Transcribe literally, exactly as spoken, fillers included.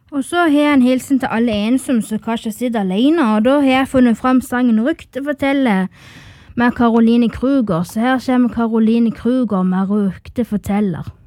Og så har jeg en hilsen til alle ensomme som kanskje sitter alene, og da har jeg funnet frem sangen Rykte forteller med Caroline Kruger, så her kommer Caroline Kruger med Rykte forteller.